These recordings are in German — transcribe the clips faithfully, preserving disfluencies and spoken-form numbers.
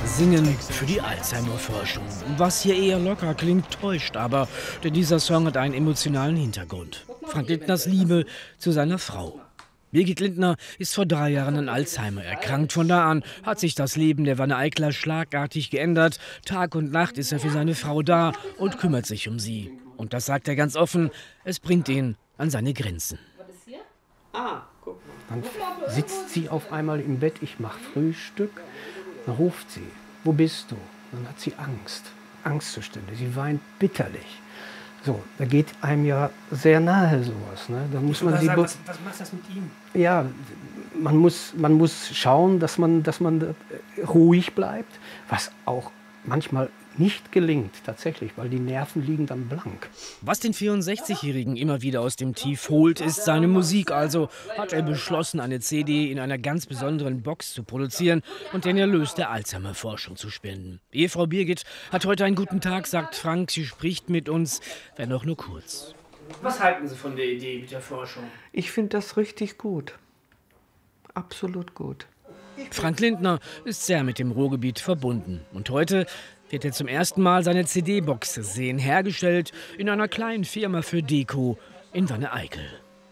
Singen für die Alzheimer-Forschung. Was hier eher locker klingt, täuscht aber, denn dieser Song hat einen emotionalen Hintergrund. Frank Lindners Liebe zu seiner Frau. Birgit Lindner ist vor drei Jahren an Alzheimer erkrankt. Von da an hat sich das Leben der Wanne Eicler schlagartig geändert. Tag und Nacht ist er für seine Frau da und kümmert sich um sie. Und das sagt er ganz offen, es bringt ihn an seine Grenzen. Ah, guck mal. Dann sitzt sie auf einmal im Bett, ich mache Frühstück, dann ruft sie, wo bist du? Dann hat sie Angst, Angstzustände, sie weint bitterlich. So, da geht einem ja sehr nahe sowas. Ne? Da muss man die sagen, was, was macht das mit ihm? Ja, man muss, man muss schauen, dass man, dass man ruhig bleibt, was auch manchmal nicht gelingt, tatsächlich, weil die Nerven liegen dann blank. Was den vierundsechzigjährigen immer wieder aus dem Tief holt, ist seine Musik. Also hat er beschlossen, eine C D in einer ganz besonderen Box zu produzieren und den Erlös der Alzheimer-Forschung zu spenden. Ehefrau Birgit hat heute einen guten Tag, sagt Frank. Sie spricht mit uns, wenn auch nur kurz. Was halten Sie von der Idee mit der Forschung? Ich finde das richtig gut. Absolut gut. Frank Lindner ist sehr mit dem Ruhrgebiet verbunden. Und heute wird er zum ersten Mal seine C D-Box sehen, hergestellt in einer kleinen Firma für Deko in Wanne Eickel.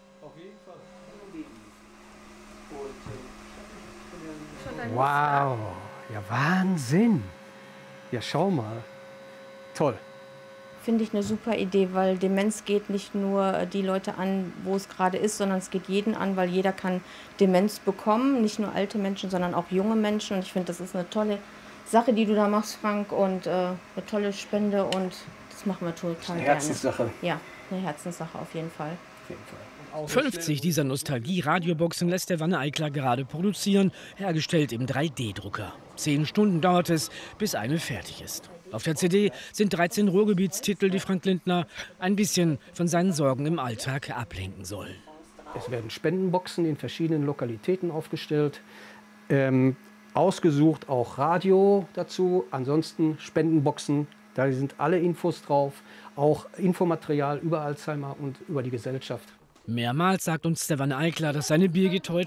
Wow, ja Wahnsinn. Ja, schau mal. Toll. Finde ich eine super Idee, weil Demenz geht nicht nur die Leute an, wo es gerade ist, sondern es geht jeden an, weil jeder kann Demenz bekommen. Nicht nur alte Menschen, sondern auch junge Menschen. Und ich finde, das ist eine tolle Sache, die du da machst, Frank, und äh, eine tolle Spende, und das machen wir total eine gerne. Herzenssache. Ja, eine Herzenssache auf jeden Fall. Auf jeden Fall. fünfzig dieser Nostalgie-Radioboxen lässt der Wanne Eicler gerade produzieren, hergestellt im drei D Drucker. Zehn Stunden dauert es, bis eine fertig ist. Auf der C D sind dreizehn Ruhrgebietstitel, die Frank Lindner ein bisschen von seinen Sorgen im Alltag ablenken sollen. Es werden Spendenboxen in verschiedenen Lokalitäten aufgestellt. Ähm, ausgesucht auch Radio dazu, ansonsten Spendenboxen, da sind alle Infos drauf, auch Infomaterial über Alzheimer und über die Gesellschaft. Mehrmals sagt uns der Wanne Eicler, dass seine Birgit heute